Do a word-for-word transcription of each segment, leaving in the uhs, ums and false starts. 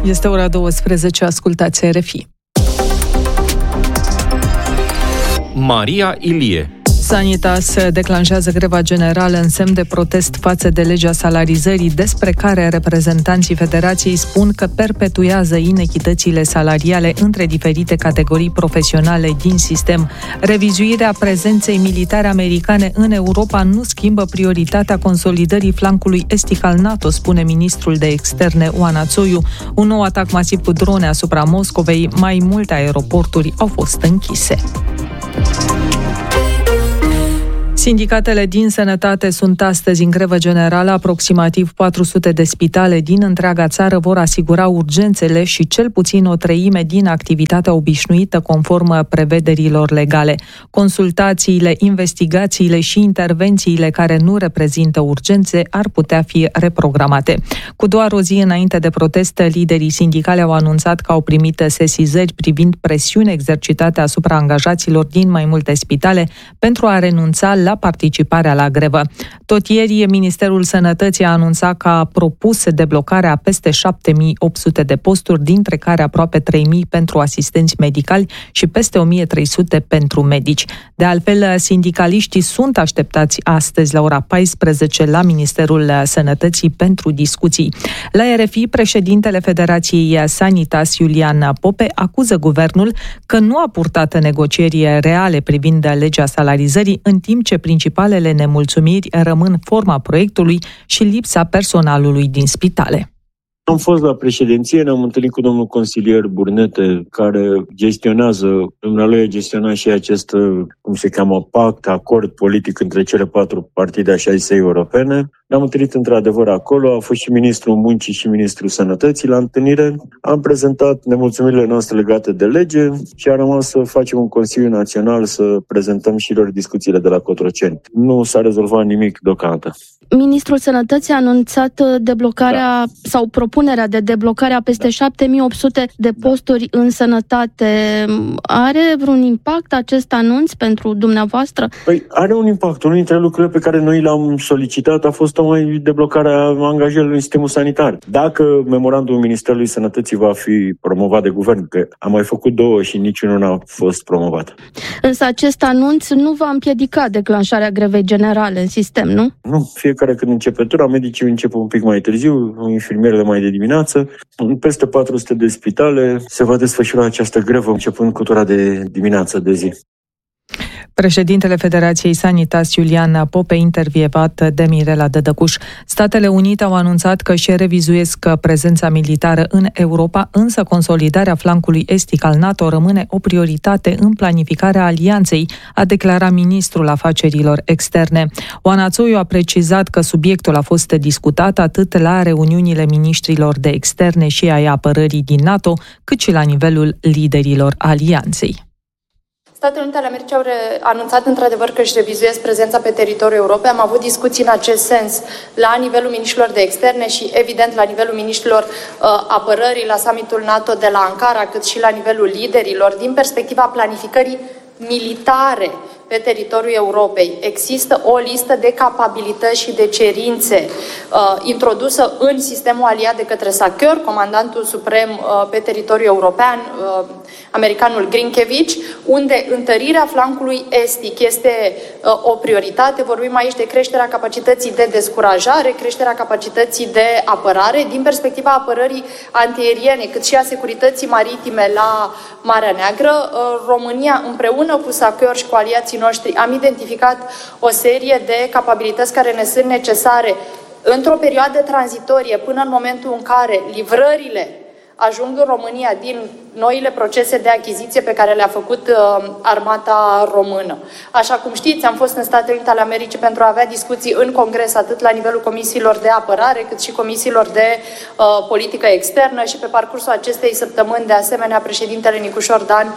Este ora douăsprezece, ascultați R F I. Maria Ilie. Sanitas declanșează greva generală în semn de protest față de legea salarizării, despre care reprezentanții federației spun că perpetuează inechitățile salariale între diferite categorii profesionale din sistem. Revizuirea prezenței militare americane în Europa nu schimbă prioritatea consolidării flancului estic al NATO, spune ministrul de externe Oana Țoiu. Un nou atac masiv cu drone asupra Moscovei, mai multe aeroporturi au fost închise. Sindicatele din sănătate sunt astăzi în grevă generală. Aproximativ patru sute de spitale din întreaga țară vor asigura urgențele și cel puțin o treime din activitatea obișnuită conform prevederilor legale. Consultațiile, investigațiile și intervențiile care nu reprezintă urgențe ar putea fi reprogramate. Cu doar o zi înainte de protest, liderii sindicale au anunțat că au primit sesizări privind presiune exercitate asupra angajaților din mai multe spitale pentru a renunța la participarea la grevă. Tot ieri, Ministerul Sănătății a anunțat că a propus deblocarea a peste șapte mii opt sute de posturi, dintre care aproape trei mii pentru asistenți medicali și peste o mie trei sute pentru medici. De altfel, sindicaliștii sunt așteptați astăzi la ora paisprezece la Ministerul Sănătății pentru discuții. La R F I, președintele Federației Sanitas, Iulian Pope, acuză guvernul că nu a purtat negocieri reale privind legea salarizării, în timp ce principalele nemulțumiri rămân forma proiectului și lipsa personalului din spitale. Am fost la președinție, ne-am întâlnit cu domnul consilier Burnete, care gestionează, dumnealui a gestionat și acest, cum se cheamă, pact, acord politic între cele patru partide așa zise europene. Ne-am întâlnit într-adevăr acolo, a fost și ministrul muncii și ministrul sănătății la întâlnire. Am prezentat nemulțumirile noastre legate de lege și a rămas să facem un Consiliu Național, să prezentăm și lor discuțiile de la Cotroceni. Nu s-a rezolvat nimic deocamdată. Ministrul Sănătății a anunțat deblocarea da. sau propunerea de deblocare a peste da. șapte mii opt sute de posturi da. în sănătate. Are vreun impact acest anunț pentru dumneavoastră? Păi are un impact. Unul dintre lucrurile pe care noi le-am solicitat a fost tocmai deblocarea angajărilor în sistemul sanitar. Dacă memorandumul Ministerului Sănătății va fi promovat de guvern, că am mai făcut două și niciunul n-a fost promovat. Însă acest anunț nu va împiedica declanșarea grevei generale în sistem, nu? Nu. Fiecare când începe tura, medicii încep un pic mai târziu, infirmierele mai de dimineață. În peste patru sute de spitale se va desfășura această grevă începând cu tura de dimineață de zi. Președintele Federației Sanitas, Iulian Pope, intervievat de Mirela Dădăcuș. Statele Unite au anunțat că își revizuiesc prezența militară în Europa, însă consolidarea flancului estic al NATO rămâne o prioritate în planificarea alianței, a declarat ministrul afacerilor externe. Oana Țoiu a precizat că subiectul a fost discutat atât la reuniunile miniștrilor de externe și ai apărării din NATO, cât și la nivelul liderilor alianței. Statele Unite ale Americii au anunțat într-adevăr că își revizuiesc prezența pe teritoriul Europei. Am avut discuții în acest sens la nivelul miniștrilor de externe și, evident, la nivelul miniștrilor uh, apărării la summitul NATO de la Ankara, cât și la nivelul liderilor, din perspectiva planificării militare pe teritoriul Europei. Există o listă de capabilități și de cerințe uh, introdusă în sistemul aliat de către SACEUR, comandantul suprem uh, pe teritoriul european, uh, americanul Grinkevici, unde întărirea flancului estic este uh, o prioritate. Vorbim aici de creșterea capacității de descurajare, creșterea capacității de apărare, din perspectiva apărării antiaeriene, cât și a securității maritime la Marea Neagră. Uh, România, împreună cu SACEUR și cu aliații noștri, am identificat o serie de capabilități care ne sunt necesare într-o perioadă tranzitorie până în momentul în care livrările ajung în România din noile procese de achiziție pe care le-a făcut uh, armata română. Așa cum știți, am fost în Statele Unite ale Americii pentru a avea discuții în Congres, atât la nivelul comisiilor de apărare, cât și comisiilor de uh, politică externă și pe parcursul acestei săptămâni, de asemenea, președintele Nicușor Dan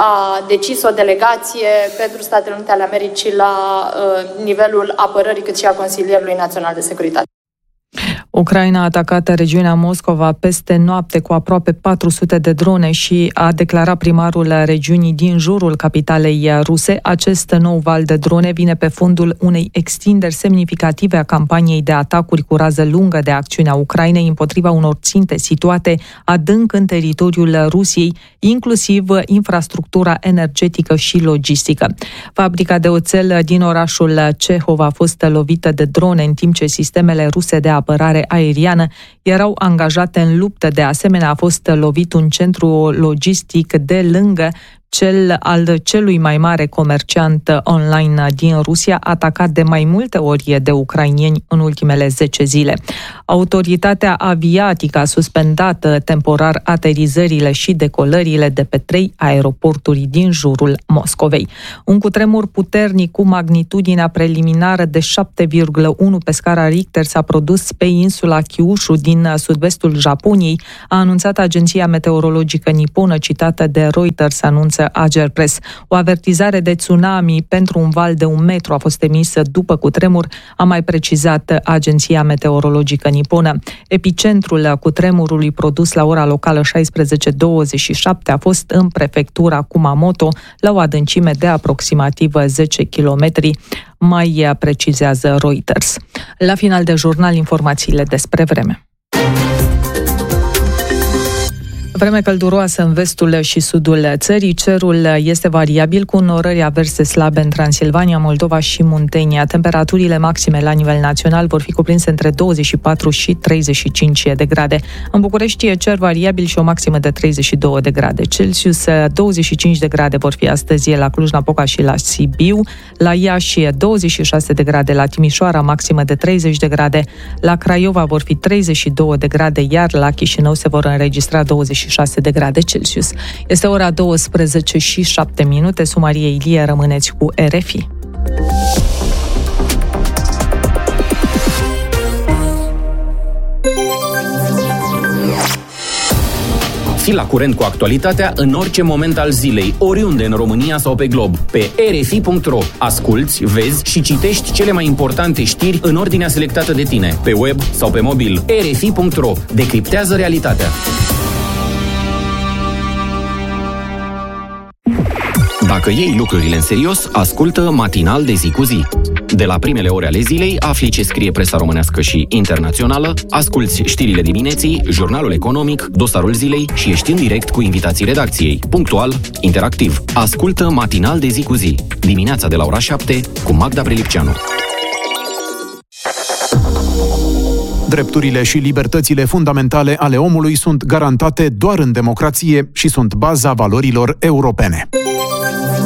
a decis o delegație pentru Statele Unite ale Americii la uh, nivelul apărării, cât și a Consilierului Național de Securitate. Ucraina a atacat regiunea Moscova peste noapte cu aproape patru sute de drone și a declarat primarul regiunii din jurul capitalei ruse. Acest nou val de drone vine pe fondul unei extinderi semnificative a campaniei de atacuri cu rază lungă de acțiune a Ucrainei împotriva unor ținte situate adânc în teritoriul Rusiei, inclusiv infrastructura energetică și logistică. Fabrica de oțel din orașul Cehov a fost lovită de drone, în timp ce sistemele ruse de apărare aeriană erau angajate în luptă. De asemenea, a fost lovit un centru logistic de lângă cel al celui mai mare comerciant online din Rusia, atacat de mai multe ori de ucrainieni în ultimele zece zile. Autoritatea aviatică a suspendat temporar aterizările și decolările de pe trei aeroporturi din jurul Moscovei. Un cutremur puternic cu magnitudinea preliminară de șapte virgulă unu pe scara Richter s-a produs pe insula Kyushu din sud-vestul Japoniei, a anunțat agenția meteorologică niponă citată de Reuters, anunță Agerpress. O avertizare de tsunami pentru un val de un metru a fost emisă după cutremur, a mai precizat agenția meteorologică niponă. Epicentrul cutremurului produs la ora locală șaisprezece douăzeci și șapte a fost în prefectura Kumamoto, la o adâncime de aproximativ zece kilometri, mai precizează Reuters. La final de jurnal, informațiile despre vreme. Vreme călduroasă în vestul și sudul țării, cerul este variabil cu norări averse slabe în Transilvania, Moldova și Muntenia. Temperaturile maxime la nivel național vor fi cuprinse între douăzeci și patru și treizeci și cinci de grade. În București e cer variabil și o maximă de treizeci și doi de grade Celsius. douăzeci și cinci de grade vor fi astăzi la Cluj-Napoca și la Sibiu, la Iași douăzeci și șase de grade, la Timișoara maximă de treizeci de grade, la Craiova vor fi treizeci și doi de grade, iar la Chișinău se vor înregistra douăzeci și șase de grade Celsius. Este ora douăsprezece și șapte minute. Sumarie Ilie, rămâneți cu R F I. Fii la curent cu actualitatea în orice moment al zilei, oriunde în România sau pe glob. Pe r f i punct r o asculți, vezi și citești cele mai importante știri în ordinea selectată de tine, pe web sau pe mobil. r f i punct r o decriptează realitatea. Dacă iei lucrurile în serios, ascultă Matinal de zi cu zi. De la primele ore ale zilei afli ce scrie presa românească și internațională, asculți știrile dimineții, jurnalul economic, dosarul zilei și ești în direct cu invitații redacției. Punctual, interactiv. Ascultă Matinal de zi cu zi. Dimineața de la ora șapte cu Magda Prelipceanu. Drepturile și libertățile fundamentale ale omului sunt garantate doar în democrație și sunt baza valorilor europene.